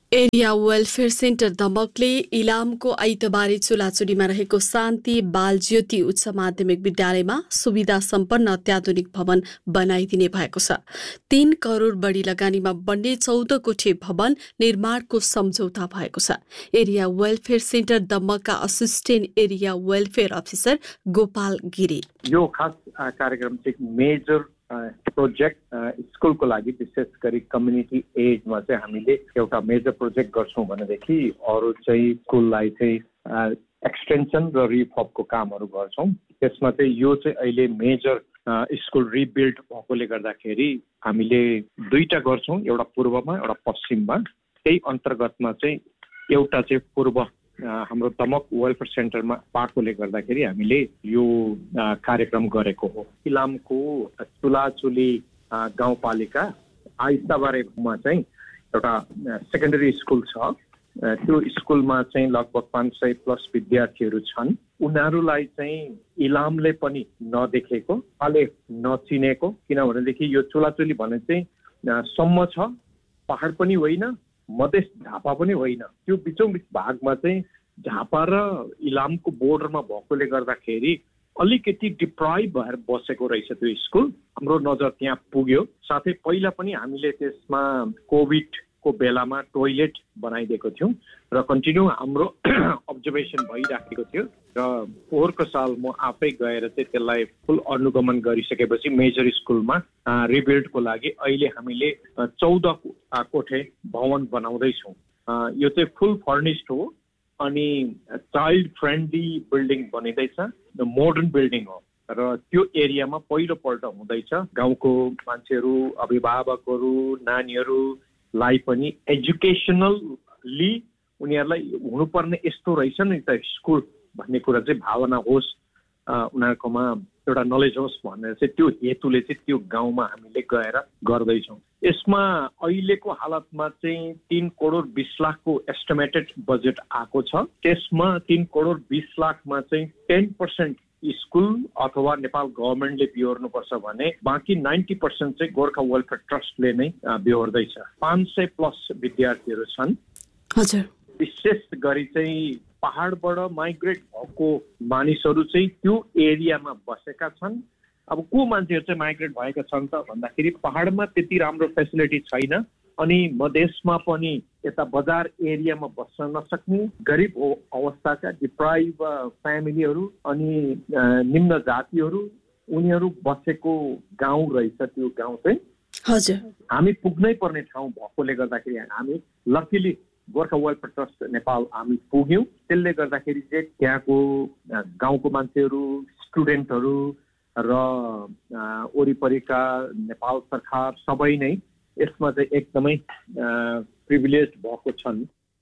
Area welfare centre दमकले इलामको आइतबारे चुलाचुरीमा रहेको शान्ति बाल ज्योति उच्च माध्यमिक विद्यालयमा सुविधा सम्पन्न अत्याधुनिक भवन बनाइदिने भएको छ। 3 करोड बढी लगानीमा बन्ने 14 कोठे भवन निर्माणको सम्झौता भएको छ। Area welfare centre दमकका assistant area welfare officer Gopal Giri, यो खास कार्यक्रम चाहिँ मेजर प्रोजेक्ट स्कुलको लागि विशेष गरी कम्युनिटी एजमा चाहिँ हामीले एउटा मेजर प्रोजेक्ट गर्छौँ भनेदेखि अरू चाहिँ स्कुललाई चाहिँ एक्सटेन्सन र रिफर्बको कामहरू गर्छौँ। त्यसमा चाहिँ यो चाहिँ अहिले मेजर स्कुल रिबिल्ड भएकोले गर्दाखेरि हामीले 2टा गर्छौँ, एउटा पूर्वमा एउटा पश्चिममा। त्यही अन्तर्गतमा चाहिँ एउटा चाहिँ पूर्व हाम्रो दमक वेलफेयर सेन्टरमा पाएकोले गर्दाखेरि हामीले यो कार्यक्रम गरेको हो। इलामको चुलाचुली गाउँपालिका आइतबारेमा चाहिँ एउटा सेकेन्डरी स्कुल छ। त्यो स्कुलमा चाहिँ लगभग 500 प्लस विद्यार्थीहरू छन्। उनीहरूलाई चाहिँ इलामले पनि नदेखेको, अहिले नचिनेको, किनभनेदेखि यो चुलाचुली भने चाहिँ सम्म छ, पहाड पनि होइन, मधेस झापा पनि होइन, त्यो बिचौँ भागमा चाहिँ झापा र इलामको बोर्डरमा भएकोले गर्दाखेरि अलिकति डिप्राइभ भएर बसेको रहेछ त्यो स्कुल। हाम्रो नजर त्यहाँ पुग्यो। साथै पहिला पनि हामीले त्यसमा कोभिडको बेलामा टोइलेट बनाइदिएको थियौँ र कन्टिन्यू हाम्रो अब्जर्भेसन भइराखेको थियो र पोहोरको साल म आफै गएर चाहिँ त्यसलाई फुल अनुगमन गरिसकेपछि मेजर स्कुलमा रिबिल्डको लागि अहिले हामीले 14 कोठे भवन बनाउँदैछौँ। यो चाहिँ फुल फर्निस्ड हो अनि चाइल्ड फ्रेन्डली बिल्डिङ बनिँदैछ, मोडर्न बिल्डिङ हो र त्यो एरियामा पहिलोपल्ट हुँदैछ। गाउँको मान्छेहरू, अभिभावकहरू, नानीहरूलाई पनि एजुकेसनली उनीहरूलाई हुनुपर्ने यस्तो रहेछ नि त स्कुल भन्ने कुरा चाहिँ भावना होस्, उनीहरूकोमा एउटा नलेज होस् भनेर चाहिँ त्यो हेतुले चाहिँ त्यो गाउँमा हामीले गएर गर्दैछौँ। यसमा अहिलेको हालतमा चाहिँ 3 करोड 20 लाखको एस्टिमेटेड बजेट आएको छ। त्यसमा 3 करोड 20 लाखमा चाहिँ 10% स्कुल अथवा नेपाल गभर्मेन्टले बिहोर्नुपर्छ भने बाँकी 90% चाहिँ गोर्खा वेलफेयर ट्रस्टले नै बिहोर्दैछ। 500 प्लस विद्यार्थीहरू छन्। हजुर, विशेष गरी चाहिँ पहाडबाट माइग्रेट भएको मानिसहरू चाहिँ त्यो एरियामा बसेका छन्। अब को मान्छेहरू चाहिँ माइग्रेट भएका छन् त भन्दाखेरि पहाडमा त्यति राम्रो फेसिलिटी छैन अनि मधेसमा पनि यता बजार एरियामा बस्न नसक्ने गरिब अवस्थाका डिप्राइभ फ्यामिलीहरू अनि निम्न जातिहरू उनीहरू बसेको गाउँ रहेछ। त्यो गाउँ चाहिँ हजुर हामी पुग्नै पर्ने ठाउँ भएकोले गर्दाखेरि हामी luckily Gorkha welfare trust Nepal हामी पुग्यौँ। त्यसले गर्दाखेरि चाहिँ त्यहाँको गाउँको मान्छेहरू, स्टुडेन्टहरू र वरिपरिका नेपाल सरकार सबै नै यसमा चाहिँ एकदमै प्रिभिलेज भएको छन्।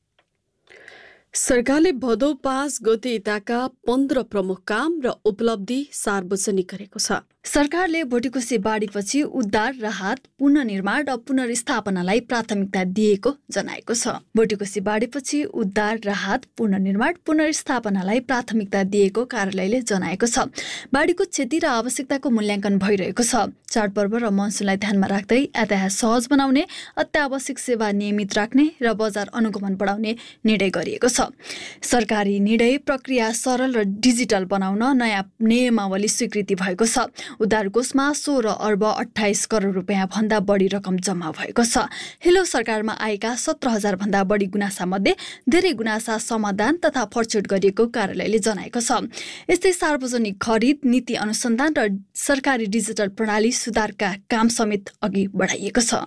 सरकारले भदौ 5 गते यताका 15 प्रमुख काम र उपलब्धि सार्वजनिक गरेको छ। सरकारले भोटिकोसी बाढीपछि उद्धार, राहत, पुनर्निर्माण र पुनर्स्थापनालाई प्राथमिकता दिएको जनाएको छ। भोटिकोसी बाढीपछि उद्धार, राहत, पुनर्निर्माण, पुनर्स्थापनालाई प्राथमिकता दिएको कार्यालयले जनाएको छ। बाढीको क्षति र आवश्यकताको मूल्याङ्कन भइरहेको छ। चाडपर्व र मनसुनलाई ध्यानमा राख्दै यातायात सहज बनाउने, अत्यावश्यक सेवा नियमित राख्ने र बजार अनुगमन बढाउने निर्णय गरिएको छ। सरकारी निर्णय प्रक्रिया सरल र डिजिटल बनाउन नयाँ नियमावली स्वीकृति भएको छ। उद्धार कोषमा 16 अर्ब 28 करोड रुपियाँ भन्दा बढी रकम जम्मा भएको छ। हिलो सरकारमा आएका 17,000 भन्दा बढी गुनासा मध्ये धेरै गुनासा समाधान तथा फर्चुट गरिएको कार्यालयले जनाएको छ। यस्तै सार्वजनिक खरिद, नीति अनुसन्धान र सरकारी डिजिटल प्रणाली सुधारका काम समेत अघि बढाइएको छ।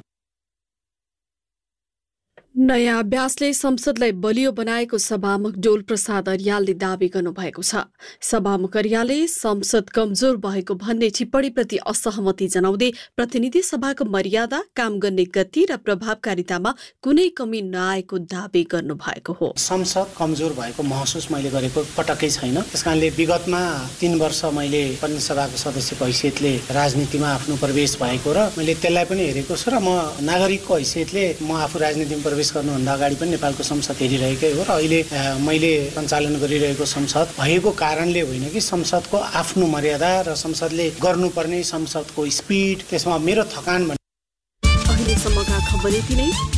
नयाँ अभ्यासले संसदलाई बलियो बनाएको सभामुख डोल प्रसाद अर्यालले दावी गर्नुभएको छ। सभामुख अर्यालले संसद कमजोर भएको भन्ने टिप्पणीप्रति असहमति जनाउँदै प्रतिनिधि सभाको मर्यादा, काम गर्ने गति र प्रभावकारितामा कुनै कमी नआएको दावी गर्नुभएको हो। संसद कमजोर भएको महसुस मैले गरेको पटक्कै छैन। त्यसकारणले विगतमा 3 वर्ष मैले प्रतिनिधि सभाको सदस्यको हैसियतले राजनीतिमा आफ्नो प्रवेश भएको र मैले त्यसलाई पनि हेरेको छु र म नागरिकको हैसियतले म आफू राजनीतिमा प्रवेश गर्नुभन्दा अगाडि पनि नेपालको संसद हेरिरहेकै हो र अहिले मैले सञ्चालन गरिरहेको संसद भएको कारणले होइन कि संसदको आफ्नो मर्यादा र संसदले गर्नुपर्ने संसदको स्पिड, त्यसमा मेरो थकान। अहिलेसम्मका खबर यति नै।